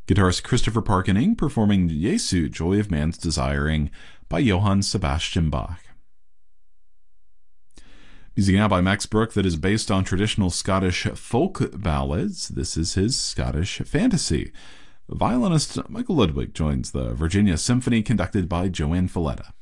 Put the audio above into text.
Guitarist Christopher Parkening performing Jesu, Joy of Man's Desiring by Johann Sebastian Bach. Music now by Max Bruch that is based on traditional Scottish folk ballads. This is his Scottish fantasy. Violinist Michael Ludwig joins the Virginia Symphony conducted by Joanne Falletta.